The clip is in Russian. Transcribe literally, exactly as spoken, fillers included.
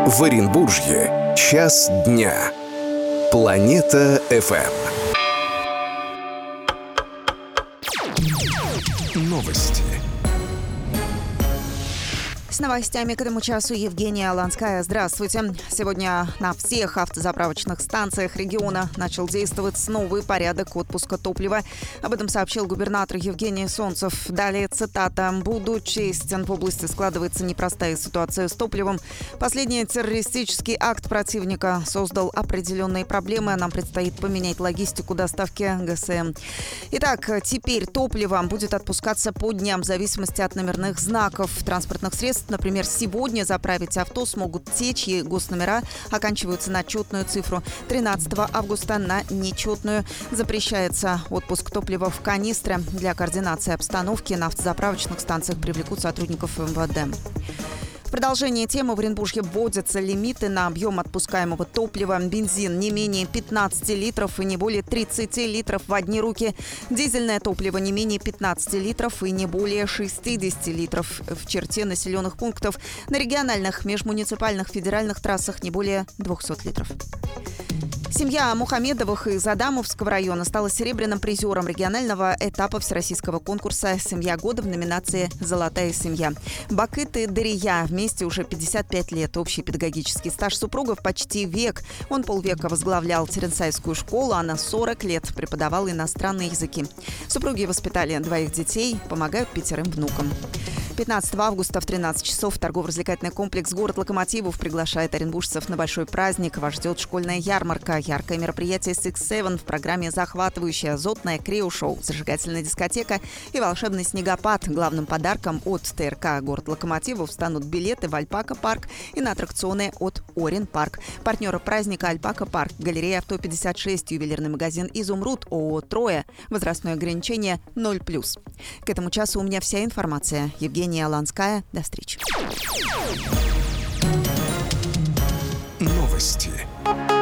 В Оренбурге час дня. Планета эф эм. Новости. С новостями к этому часу Евгения Аланская. Здравствуйте. Сегодня на всех автозаправочных станциях региона начал действовать новый порядок отпуска топлива. Об этом сообщил губернатор Евгений Солнцев. Далее цитата. «Буду честен. В области складывается непростая ситуация с топливом. Последний террористический акт противника создал определенные проблемы. Нам предстоит поменять логистику доставки ГСМ». Итак, теперь топливо будет отпускаться по дням в зависимости от номерных знаков транспортных средств. Например, сегодня заправить авто смогут те, чьи госномера оканчиваются на четную цифру. тринадцатого августа на нечетную. Запрещается отпуск топлива в канистре. Для координации обстановки на автозаправочных станциях привлекут сотрудников эм вэ дэ. В продолжение темы в Оренбурге вводятся лимиты на объем отпускаемого топлива. Бензин не менее пятнадцати литров и не более тридцати литров в одни руки. Дизельное топливо не менее пятнадцати литров и не более шестидесяти литров в черте населенных пунктов. На региональных, межмуниципальных, федеральных трассах не более двухсот литров. Семья Мухамедовых из Адамовского района стала серебряным призером регионального этапа всероссийского конкурса «Семья года» в номинации «Золотая семья». Бакыт и Дария вместе уже пятьдесят пять лет. Общий педагогический стаж супругов почти век. Он полвека возглавлял Теренсайскую школу, а на сорок лет преподавал иностранные языки. Супруги воспитали двоих детей, помогают пятерым внукам. пятнадцатого августа в тринадцать часов торгово-развлекательный комплекс «Город Локомотивов» приглашает оренбуржцев на большой праздник. Вас ждет школьная ярмарка, яркое мероприятие «Six Seven» в программе захватывающее азотное крио-шоу, зажигательная дискотека и волшебный снегопад. Главным подарком от тэ эр ка «Город Локомотивов» станут билеты в Альпака-парк и на аттракционы от Орен-парк. Партнеры праздника Альпака-парк, галерея авто пятьдесят шесть, ювелирный магазин «Изумруд», ООО «Троя». Возрастное ограничение ноль плюс. К этому часу у меня вся информация. Евгения Аланская. До встречи. Новости.